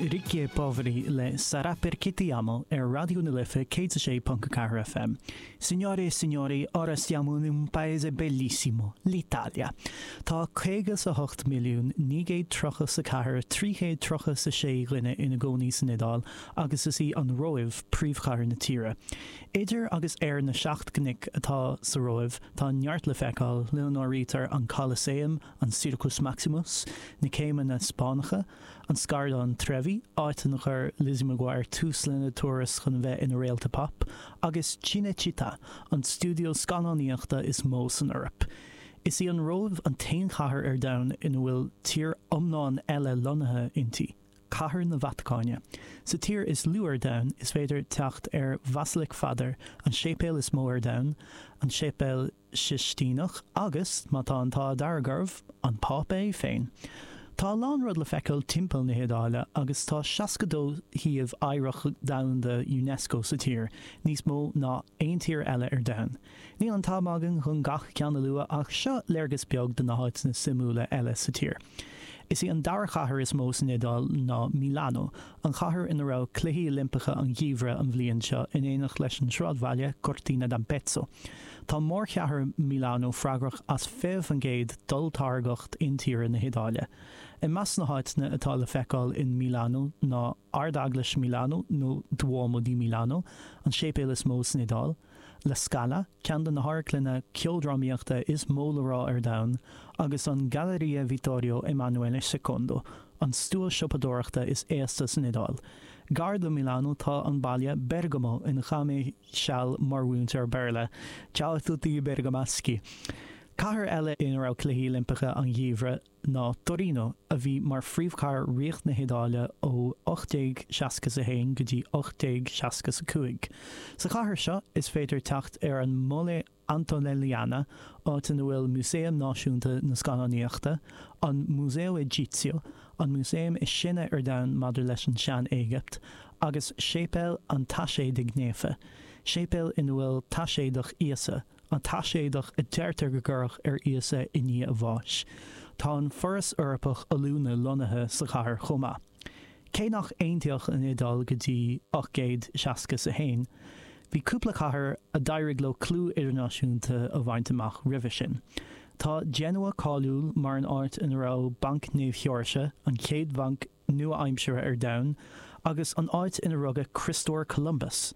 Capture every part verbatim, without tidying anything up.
Ricky Poveri le Sarà perché ti amo è Radio Nelefe K C Punto Car F M. Signore e signori, ora siamo in un paese bellissimo, l'Italia. Tá chégas a hocht milliún nígéad trochas a cahar tríchéad trochas a sé rinne ina gcónaí san Idal agus is í an roimh príomhchar na tíre. Idir agus air na seacht gnic atá sa roimh tá neart le feicáil Leonor Ritter an Colosseum, an Circus Maximus, na Céimen na Spánacha, an Scardan Trevi, áit nach ar Lizzie McGuire túslin a turas chun bheith ina réalta pop, agus Cinecittà, an studio scannaíochta is mó san Europe. Is í an roimh an tain chathair ar domhan ina bhfuil tír iomnán eile lonathe intí, chathair na Vatacáine. Sa tír is luair domhan is féidir teacht ar Vasilic Fadar, an sépéal is mó ar domhan, an sépéal Sistínach, agus má tá an tá dargarbh an pop é féin. Tá lán rud le feiceáil timpeall na Hiodáile agus tá seascadó híomh éireach domhan de UNESCO sa tír, níos mó ná aon tír eile ar domhan. Ní an támagan chun gach ceanna lua ach seo léargas beag de na háit na simúla eile sa tír. Is í an dara chathair is mó san Idal ná Milano, an chathair ina rá cluichí Olimpicha an gíomhre an bhliain seo in éanach leis an sráidbhaile Cortina d'Ampezzo. Tá mór chathair Milano freigrach as feh an géad dul táirgeacht intíre na Hiodáile. I meas na háitne atá le feiceáil in Milano ná Ardaglas Milano nó Duomo di Milano, an sépéal is mó san Idal, La Scala, cean na háirclinne ceoldrámaíochta is mó le rá ar domhan, agus an Galleria Vittorio Emanuele secondo, an stúil siopadóireachta is éasta san Idal. Gar do Milano tá an baile Bergamo in chaimé seall marmhúnt ar Berle, Ciao a tutti bergamaschi. Cahar eile in rá cluichí Olimpicha an gíomhre ná Torino a bhí mar phríomhchar riocht na Hiodáile ó ochtéig seascas a hain go dtí ochtéig seascas a cuaig. Sa chathair seo is féidir teacht ar an Mole Antonelliana áit in bhfuil Muséum Náisiúnta na Scannaíochta, an Museo Egizio, an Muséum is sinne ar domhan maidir leis an sean Éigipt, agus sépéal an Taché de Gnéfa, sépéal in bhfuil taséadach íosa, an taséadach a deirtar go gcuirfh ar íosa iní a bháis. Tá an foras Eorpach a lúna lonathe sa chathair chomá. Cé nach aontaíoch in Idal go dtí ochgéad seascas a hain, bhí cúpla chathair a d'éirigh le clú idirnáisiúnta a bhaint amach roimhe sin. Tá Genoa cáiliúil mar an áit in rá Banc Néamh-Sheoirse, an chéad banc nua-aimseire ar domhan, agus an áit ina rugga Christóir Columbus.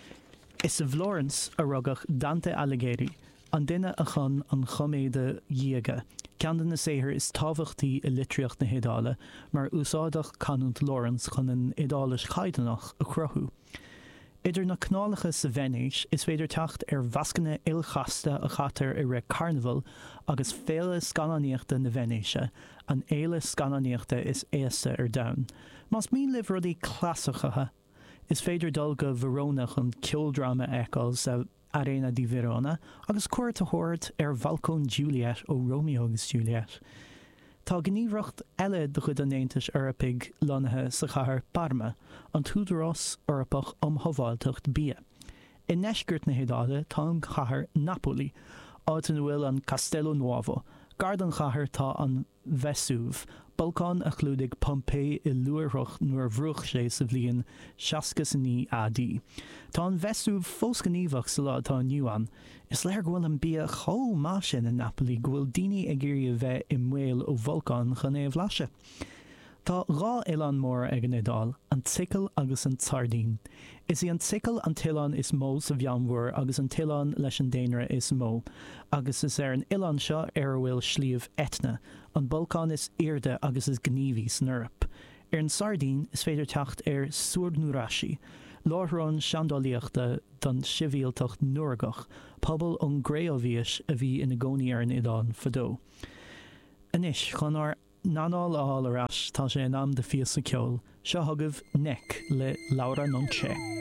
Is sa Florence a ruggach Dante Alighieri, an duine a chun an choméide dhiaga. Ceann na saothar is tábhachtaí i litríocht na Hiodáile, mar úsáidech canúnt Lawrence chun an Idális chaideanach a chruthú. Idir na cnálacha sa Venéis is féidir teacht ar bhascanna ilchasta a chatar i ré Carnival agus féile scannaíochta na Venéise, an éile scannaíochta is éasta ar domhan. Mas mín libh rudaí clasachatha, is féidir dul go Verona chun ceoldrama eáil sa Arena di Verona, agus cuairt a thabhairt ar Falcón Juliet ó Romeo agus Juliet. Tá gníomhreacht eile do chud an Aontais Eorpaigh lonathe sa chathair Parma, an túdarás Eorpach iomshoibháilteacht bia. I neisgurt na Hiodáile tá an chathair Napoli, áit in bhfuil an Castello Nuovo, gard an chathair tá an Vesúv, Balcán a chlúdig Pompeii i luarthach nuair bhruach sé sa bhliain seascas ní A D. Tá an Vesúv fós gníomhach sa lá atá nniuan, is léir go bhfuil an bia chomh más sin in Napoli go bhfuil daoine ag iarraidh a bheith i mbaol ó Vulcán chun é bhleise. Tá rá Oileán mór ag an Idal, an Tickle agus an Sardín. Is í an Tickle an Tillán is mó sa bheanmhór agus an Tillán leis an Déanra is mó, agus is ar an Oileán seo ar bhfuil slíomh Etna, an Balcán is airde agus is gníomhí san Eorp. Ar an Sardín is féidir teacht ar Suord Nurashi, láithreán seandálaíochta don sibhialtacht nuairgach, pobal ón gréamhíos a bhí ina gcónaí ar an Idán fadó. Anis, chun ár Nanáil a háil arás tá sé an am de fios sa ceol, seo thugah Nick le Laura non Che.